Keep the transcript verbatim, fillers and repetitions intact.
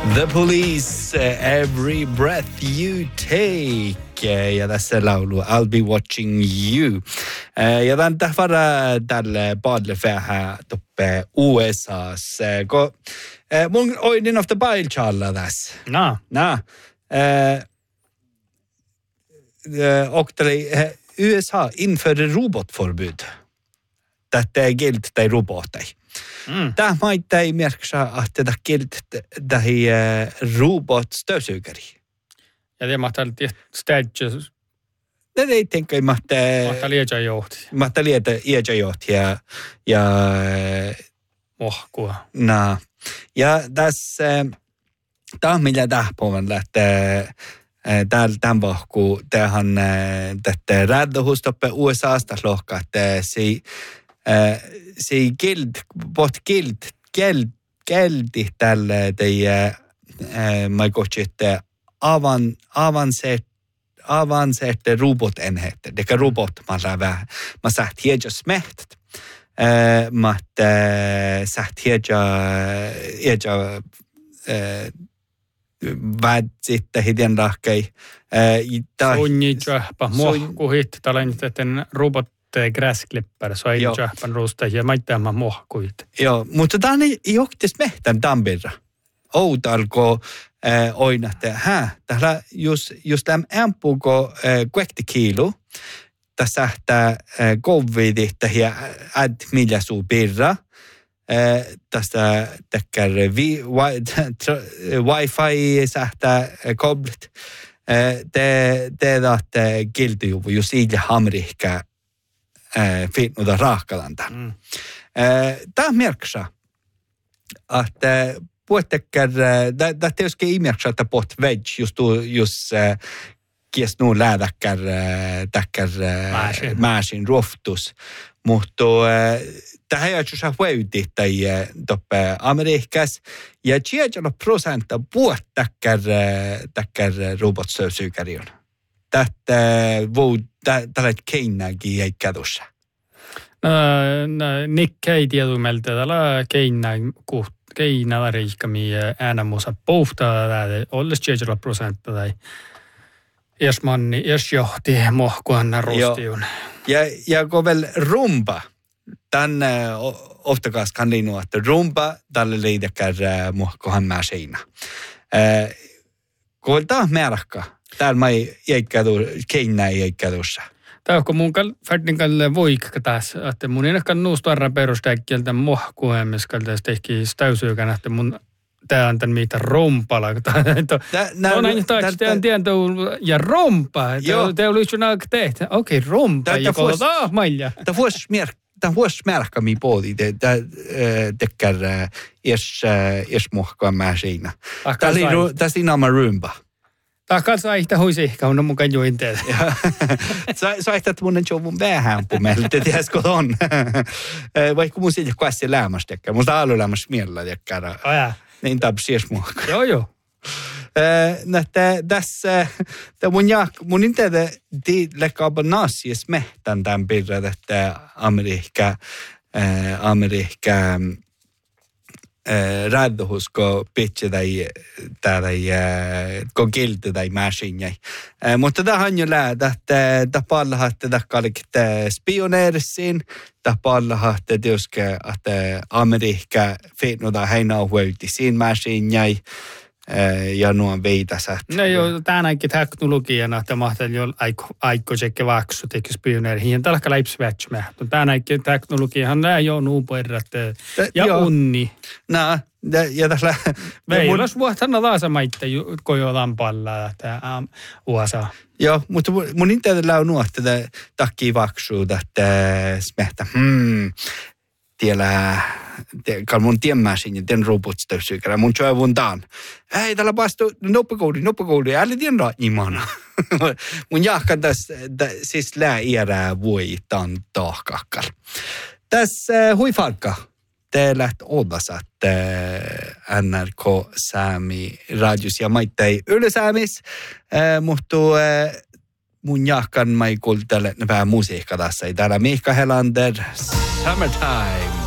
The Police, Every Breath You Take. Ja tässä laulu I'll Be Watching You. Ja tämän tähvara tälle paadle vähän toppe U S A:ssa. Ko mun oidin of the bailchalla tässä. No. No. Och U S A införde robotförbud. Detta är gilt de robotar. Mm. Tämä maita ei merkitse, että tämä gilt tähi robotstövsugare. Ja det mahtaa städjä. Det ei tänka mahtaa Mahtaa liedä johti. mahtaa liedä liedä johti ja ja Mohkua. na ja tässä tämä millä tähpovan lähtee täällä tämän vahku tähän tätä räddhusstoppe U S A:sta lohka että se se gild bot gild geld geldi tälle teidän mä kohtsit avan avanset avanset robotenheter. Det kan robot man lävä. Man sagt hier just smäht. Eh mat sagt hier ja ja eh vad sitter hidden lahkei. Eh Sunni tjahpa mohkuhit talenteten robot gräsklippare så ei tjahpan rusta ja maittaamaan mohkuit. Joo, mutta tämä ei johtis mehtän tampirra. Outalko äh, oina, että hä, täällä just, just tämän ämpuko äh, kuekti kiilu, tässä ähtää äh, covidit ja äd millä suu pirra, äh, tästä tekkär vi, wi, tra, wifi sähtää äh, koblit, äh, te, te daatte kiltijuvu just iillä hamrihkä äh, finnuda raakalantan. Mm. Äh, tämä merksaa, että puhutekkär, det tietysti ei merkitse, että puhut veg, just, just äh, kies nuun läädäkkär, täkkär määsin ruoftus. Mutta äh, tähän ei ole hueuti tai toppe Amerikassa, ja tjäjällä prosenta puhut täkkär, täkkär robotsövsykarion. Tätä voi, tällä keinäkin ei kädussa. No, Nick ei tiedä meiltä, tällä keinä kuht. Keinä riikkami äänämuosa puhtaa tai olles tjäjällä prosenta tai jos manni, jos johti mohkuanna rustiun. Ja, ja kun vielä rumba, tämän oftakas kan linnua, että rumba tälle liidekär mohkuhan mä siinä. Kun vielä taas märkka, täällä mä ei jäikkädu, keinä ei jäikkädussa. Tämä on mun färdinkään voikka tässä, että mun ei ehkä nuustarra perustäikkieltä mohkuhemmiskalta tehki täysyykään, että mun tää on tämän mitä rompala. No on aina taas, te on tientä ja rompa. Te olisi jo näin tehty. Okei, rompa. Ah, malja. Tämä vuosi märkkämi puoli, tämä tekkär es mohkaan mä siinä. Tässä on oma rumba. Takkaan saa ihtä huisi ehkä, on mukaan join teille. Saa ihtä, että mun on jovun vähän pumelta, tiedätkö on. Vaikka mun siitä kuassi lämmäs tekkää. Mun tää alu lämmäs mielellä tekkää. Aja. Niin tapsies muokka. Joo, joo. Tässä, mun jaak, mun in tehdä, di lekkaapa naasies mehtän tämän pirra, että Amerikka, Amerikka, räddhusko pitche tai tai ko gilde tai machine. Mutta tähän jo lähdä, että tapalla että takkalit spioneersin, tapalla että tietysti että Amerikka finnoda heina huolti siinä machine ja nuo veitäsät. No joo, tänäänkin teknologiana, että mahtaa jo aiko sekä vaksu teki spioneerihin. Ja tällä läipsvätsmä. Tänäänkin teknologiahan nämä jo nuupoirrat ja unni. No, ja tällä... Meillä olisi vuohtana taas maita, kun jo lampalla, että U S A. Joo, mutta mun internetillä on nuohta, että takia vaksu, että smehtä, hmm, tiellä... Kan mun tiemmäsin ja den robotstövsugare. Mun tjövun dan. Hei, tällä pastu noppakouli, noppakouli. Älä tien raatnimana. Mun jahkan tässä, siis lää iärää voi tan tahkakkal. Tässä huifarkka. Te läht odasat N R K Säämi radios ja maittei ylösäämis. Mutta mun jahkan mä ei kuultele vähän musiikka tässä. Täällä Mihka Helander, Summertime.